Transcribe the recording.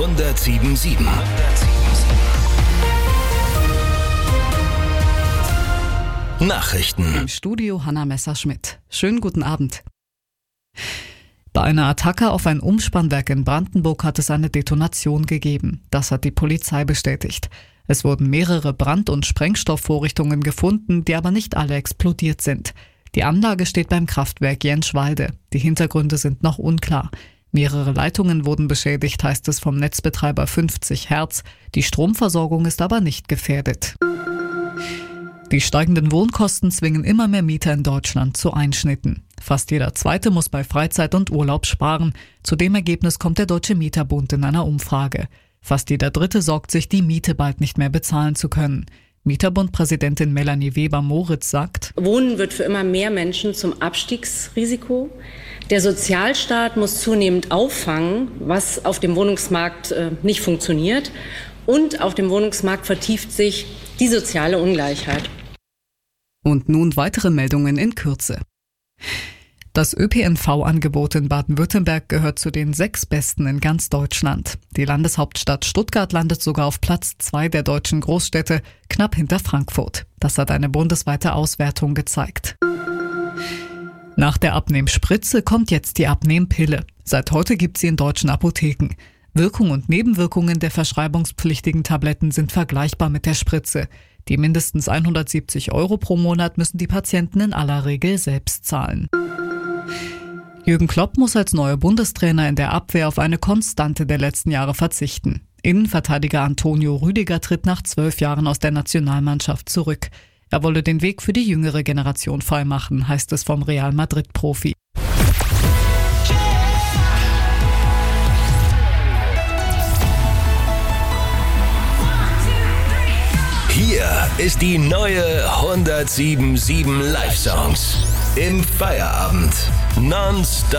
107.7. Nachrichten. Im Studio Hanna Messerschmidt. Schönen guten Abend. Bei einer Attacke auf ein Umspannwerk in Brandenburg hat es eine Detonation gegeben. Das hat die Polizei bestätigt. Es wurden mehrere Brand- und Sprengstoffvorrichtungen gefunden, die aber nicht alle explodiert sind. Die Anlage steht beim Kraftwerk Jenschwalde. Die Hintergründe sind noch unklar. Mehrere Leitungen wurden beschädigt, heißt es vom Netzbetreiber 50 Hertz. Die Stromversorgung ist aber nicht gefährdet. Die steigenden Wohnkosten zwingen immer mehr Mieter in Deutschland zu Einschnitten. Fast jeder Zweite muss bei Freizeit und Urlaub sparen. Zu dem Ergebnis kommt der Deutsche Mieterbund in einer Umfrage. Fast jeder Dritte sorgt sich, die Miete bald nicht mehr bezahlen zu können. Mieterbund-Präsidentin Melanie Weber-Moritz sagt: Wohnen wird für immer mehr Menschen zum Abstiegsrisiko. Der Sozialstaat muss zunehmend auffangen, was auf dem Wohnungsmarkt nicht funktioniert. Und auf dem Wohnungsmarkt vertieft sich die soziale Ungleichheit. Und nun weitere Meldungen in Kürze. Das ÖPNV-Angebot in Baden-Württemberg gehört zu den 6 besten in ganz Deutschland. Die Landeshauptstadt Stuttgart landet sogar auf Platz 2 der deutschen Großstädte, knapp hinter Frankfurt. Das hat eine bundesweite Auswertung gezeigt. Nach der Abnehmspritze kommt jetzt die Abnehmpille. Seit heute gibt sie in deutschen Apotheken. Wirkung und Nebenwirkungen der verschreibungspflichtigen Tabletten sind vergleichbar mit der Spritze. Die mindestens 170 € pro Monat müssen die Patienten in aller Regel selbst zahlen. Jürgen Klopp muss als neuer Bundestrainer in der Abwehr auf eine Konstante der letzten Jahre verzichten. Innenverteidiger Antonio Rüdiger tritt nach 12 Jahren aus der Nationalmannschaft zurück. Er wolle den Weg für die jüngere Generation freimachen, heißt es vom Real Madrid-Profi. Hier ist die neue 107.7 Live-Songs. Im Feierabend. Non-stop.